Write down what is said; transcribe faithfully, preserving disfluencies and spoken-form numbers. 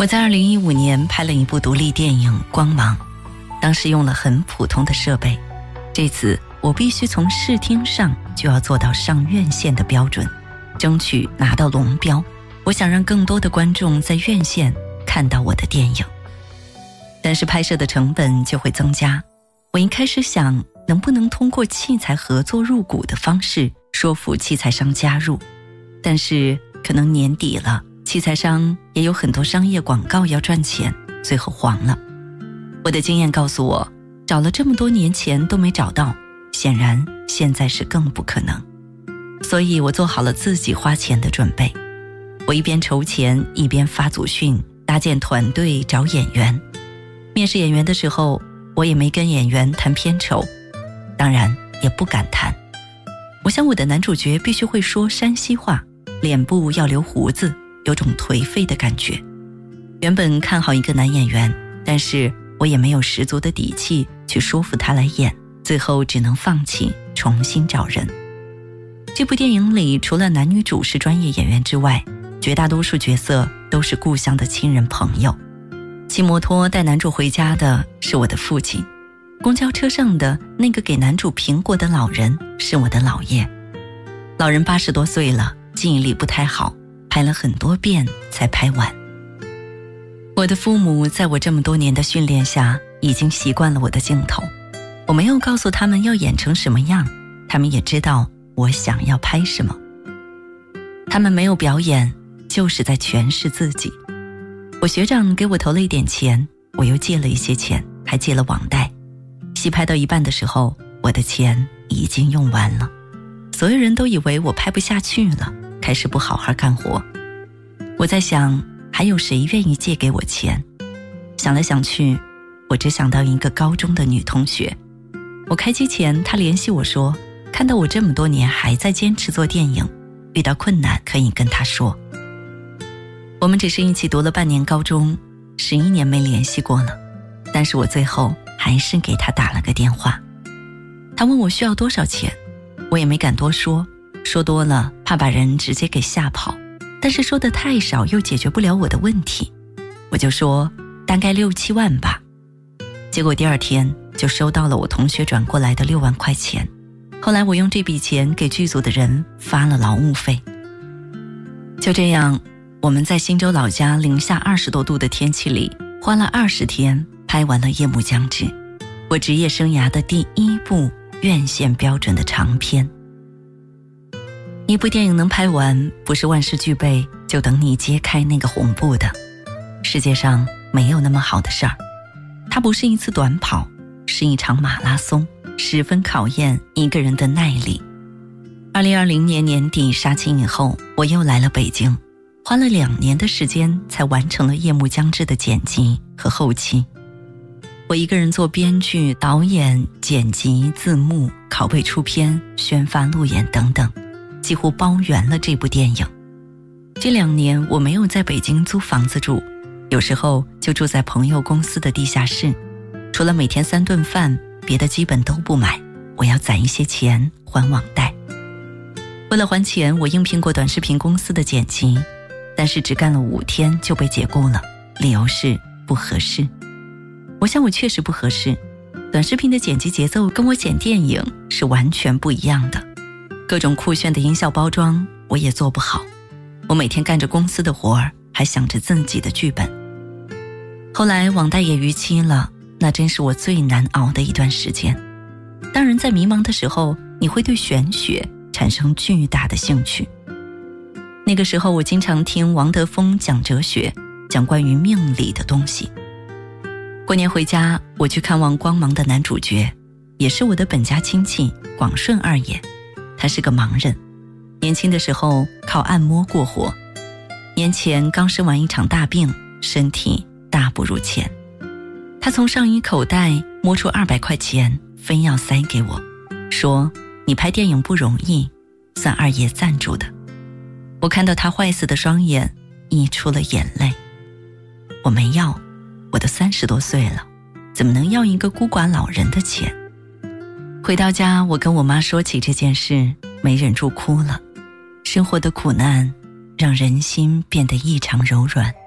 我在二零一五年拍了一部独立电影《光芒》，当时用了很普通的设备，这次我必须从视听上就要做到上院线的标准，争取拿到龙标。我想让更多的观众在院线看到我的电影，但是拍摄的成本就会增加。我一开始想能不能通过器材合作入股的方式说服器材商加入，但是可能年底了，器材商也有很多商业广告要赚钱，最后黄了。我的经验告诉我，找了这么多年前都没找到，显然现在是更不可能。所以我做好了自己花钱的准备，我一边筹钱一边发组训，搭建团队，找演员。面试演员的时候，我也没跟演员谈片酬，当然也不敢谈。我想我的男主角必须会说山西话，脸部要留胡子，有种颓废的感觉。原本看好一个男演员，但是我也没有十足的底气去说服他来演，最后只能放弃，重新找人。这部电影里除了男女主是专业演员之外，绝大多数角色都是故乡的亲人朋友。骑摩托带男主回家的是我的父亲，公交车上的那个给男主苹果的老人是我的姥爷。老人八十多岁了，记忆力不太好，拍了很多遍才拍完。我的父母在我这么多年的训练下，已经习惯了我的镜头。我没有告诉他们要演成什么样，他们也知道我想要拍什么。他们没有表演，就是在诠释自己。我学长给我投了一点钱，我又借了一些钱，还借了网贷。戏拍到一半的时候，我的钱已经用完了。所有人都以为我拍不下去了，开始不好好干活。我在想，还有谁愿意借给我钱？想来想去，我只想到一个高中的女同学。我开机前，她联系我说，看到我这么多年还在坚持做电影，遇到困难可以跟她说。我们只是一起读了半年高中，十一年没联系过了，但是我最后还是给她打了个电话。她问我需要多少钱，我也没敢多说，说多了怕把人直接给吓跑，但是说的太少又解决不了我的问题，我就说大概六七万吧。结果第二天就收到了我同学转过来的六万块钱。后来我用这笔钱给剧组的人发了劳务费。就这样，我们在新州老家零下二十多度的天气里，花了二十天拍完了《夜幕将至》，我职业生涯的第一部院线标准的长片。一部电影能拍完，不是万事俱备就等你揭开那个红布的。世界上没有那么好的事儿，它不是一次短跑，是一场马拉松，十分考验一个人的耐力。二零二零年年底杀青以后，我又来了北京，花了两年的时间才完成了《夜幕将至》的剪辑和后期。我一个人做编剧、导演、剪辑、字幕、拷贝出片、宣发、路演等等，几乎包圆了这部电影。这两年我没有在北京租房子住，有时候就住在朋友公司的地下室，除了每天三顿饭，别的基本都不买，我要攒一些钱还网贷。为了还钱，我应聘过短视频公司的剪辑，但是只干了五天就被解雇了，理由是不合适。我想我确实不合适，短视频的剪辑节奏跟我剪电影是完全不一样的，各种酷炫的音效包装我也做不好。我每天干着公司的活儿，还想着自己的剧本。后来网贷也逾期了，那真是我最难熬的一段时间。当然在迷茫的时候，你会对玄学产生巨大的兴趣。那个时候我经常听王德峰讲哲学，讲关于命理的东西。过年回家，我去看望《光芒》的男主角，也是我的本家亲戚广顺二爷。他是个盲人，年轻的时候靠按摩过活，年前刚生完一场大病，身体大不如前。他从上衣口袋摸出二百块钱，非要塞给我，说你拍电影不容易，算二爷赞助的。我看到他坏死的双眼，溢出了眼泪。我没要，我都三十多岁了，怎么能要一个孤寡老人的钱？回到家，我跟我妈说起这件事，没忍住哭了。生活的苦难让人心变得异常柔软。